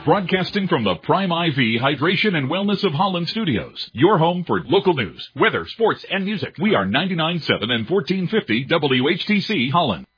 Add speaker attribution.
Speaker 1: Broadcasting from the Prime IV Hydration and Wellness of Holland Studios. Your home for local news, weather, sports, and music. We are 99.7 and 1450 WHTC Holland.